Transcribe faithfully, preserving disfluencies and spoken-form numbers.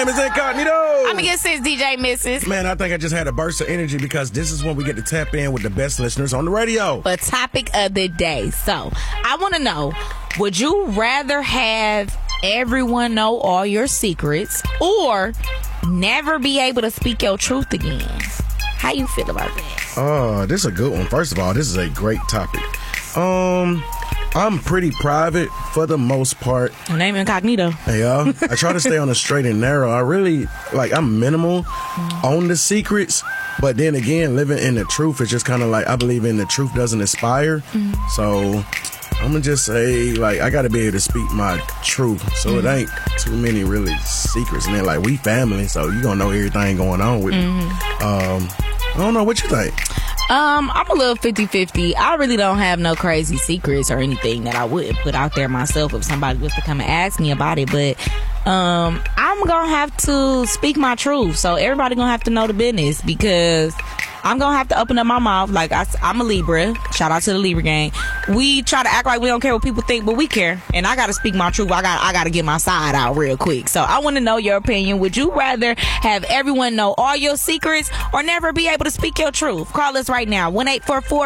name is Incognito. I'm going to get six D J Missus Man, I think I just had a burst of energy because this is when we get to tap in with the best listeners on the radio. But topic of the day. So, I want to know, would you rather have everyone know all your secrets or never be able to speak your truth again? How you feel about that? Oh, this is a good one. First of all, this is a great topic. Um... I'm pretty private for the most part. Your name Incognito. Yeah, I try to stay on the straight and narrow. I really, like, I'm minimal mm. on the secrets. But then again, living in the truth is just kind of like, I believe in the truth doesn't inspire. Mm. So I'm going to just say, like, I got to be able to speak my truth. So mm. it ain't too many really secrets. And then, like, we family, so you going to know everything going on with mm. me. Um, I don't know. What you think? Um, I'm a little fifty-fifty. I really don't have no crazy secrets or anything that I wouldn't put out there myself if somebody was to come and ask me about it. But um, I'm going to have to speak my truth. So everybody going to have to know the business because I'm going to have to open up my mouth. Like, I, I'm a Libra. Shout out to the Libra gang. We try to act like we don't care what people think, but we care. And I got to speak my truth. I got I got to get my side out real quick. So I want to know your opinion. Would you rather have everyone know all your secrets or never be able to speak your truth? Call us right now. one eight four four